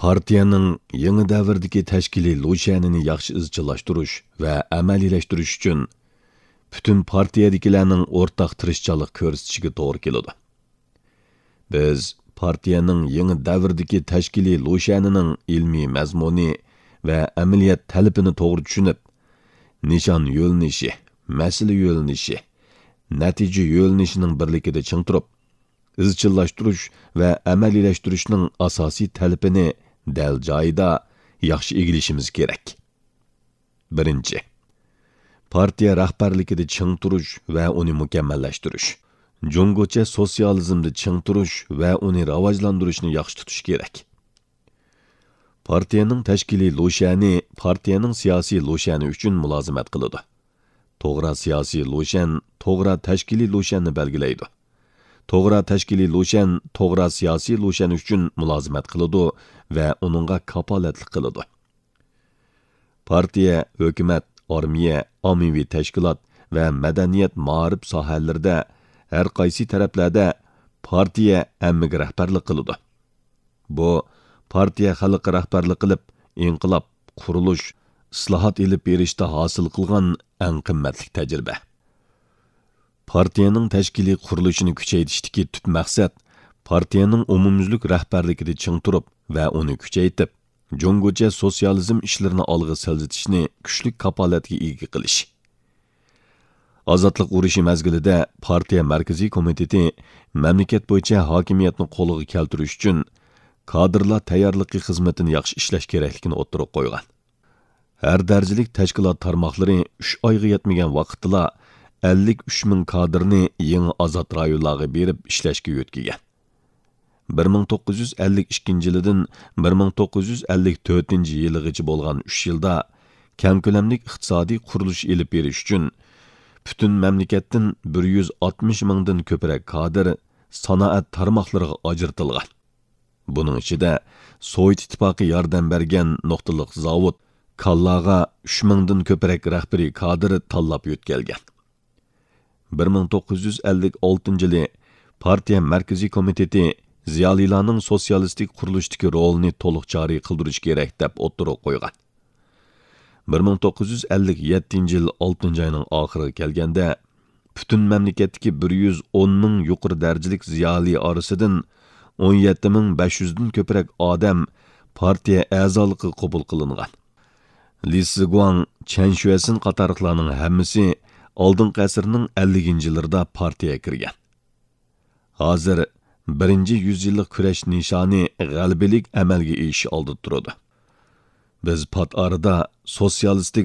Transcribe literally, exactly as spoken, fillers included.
Partiyaning yangi davrdagi tashkiliy lo'shanini yaxshi izchillashtirish va amaliylashtirish uchun butun partiyadagilarning o'rtaq tirishchilik ko'rsatishiga to'g'ri keladi. Biz partiyaning yangi davrdagi tashkiliy lo'shanining ilmiy mazmuni va amaliyat talabini to'g'ri tushunib, nishon yo'lnishi, masala yo'lnishi, natija yo'lnishining birligida ching turib, izchillashtirish va amaliylashtırishning asosiy talabini dal joyida yaxshi egilishimiz kerak. Birinchi, partiya rahbarligida ching turish va uni mukammallashtirish. Jungocha sotsializmda ching turish va uni rivojlantirishni yaxshi tutish kerak. Partiyaning tashkiliy lo'shani partiyaning siyosiy lo'shani uchun mulozimat qiladi. To'g'ri siyosiy lo'shan to'g'ri tashkiliy lo'shanni belgilaydi. To'g'ri tashkiliy lo'shan to'g'ri siyosiy lo'shan uchun mulozimat qiladi va uningga kapolatlik qiladi. Partiya, hukumat, armiya, ommaviy tashkilot va madaniyat ma'rif sohalarida har qaysi taraflarda partiya hammaga rahbarlik qiladi. Bu partiya xalq rahbarlik qilib, inqilob, qurilish, islohot elib berishda hosil qilgan eng qimmatli tajriba. Partiyaning tashkiliy qurilishini kuchaytirishdagi tut maqsad partiyaning umumyuzlik rahbarligida ching turib va uni kuchaytib, jungocha sotsializm ishlarini olg'a siljitishni kuchli kapolatga ega qilish. Ozodlik urushi mazgilida partiya markaziy komiteti mamlakat bo'yicha hokimiyatni qo'lga keltirish uchun kadrlar tayyorligi xizmatini yaxshi ishlash kerakligini o'tirib qo'ygan. Har darajalik tashkilot tarmoqlari uch oyga yetmagan vaqtda ellik uch ming kadrni yangi azod rayonlarga berib ishlashga yo'tkigan. bir ming to'qqiz yuz ellik ikkinchi yildan bir ming to'qqiz yuz ellik to'rtinchi yilgacha bo'lgan uch yilda kam ko'lamli iqtisodiy qurilish elib berish uchun butun mamlakatdan bir yuz oltmish mingdan ko'proq kadr sanoat tarmoqlariga ajratilgan. Buning ichida Sovet ittifoqi yordam bergan nuqtaliq zavod Kallaga uch mingdan ko'proq rahbariy kadr tanlab yo'tkalgan. bir ming to'qqiz yuz ellik oltinchi yili partiya markaziy komiteti ziyolilarning sotsialistik qurilishdagi rolini to'liq joriy qildirish kerak deb o'tirib qo'ygan. bir ming to'qqiz yuz ellik yettinchi yil oltinchi oyning oxiriga kelganda butun mamlakatdagi bir yuz o'n ming yuqori darajalik ziyoli orasidan o'n yetti ming besh yuz dan ko'proq odam partiya a'zoligiga qabul qilingan. Li Siguang, Chen Shuesin qatorliqlarning hammasi oldingi asrning elliginchi yillarida partiyaga kirgan. Hozir birinchi yüzyillik kurash nishoni g'alabalik amalga erish oldi turadi. Biz pat arada sotsialistik